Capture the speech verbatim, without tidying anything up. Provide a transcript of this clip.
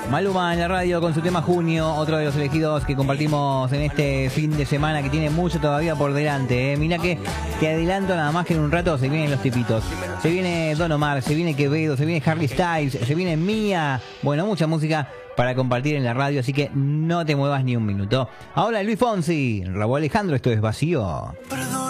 Maluma en la radio con su tema Junio, otro de los elegidos que compartimos en este fin de semana que tiene mucho todavía por delante. ¿eh? Mirá que te adelanto nada más que en un rato se vienen los tipitos. Se viene Don Omar, se viene Quevedo, se viene Harry Styles, se viene Mía. Bueno, mucha música para compartir en la radio, así que no te muevas ni un minuto. Ahora Luis Fonsi, Raúl Alejandro, esto es Vacío.